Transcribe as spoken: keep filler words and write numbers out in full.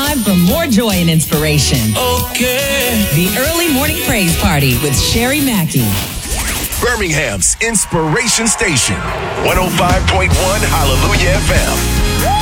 time for more joy and inspiration. Okay. The Early Morning Praise Party with Sherry Mackey. Birmingham's Inspiration Station, one oh five point one Hallelujah F M.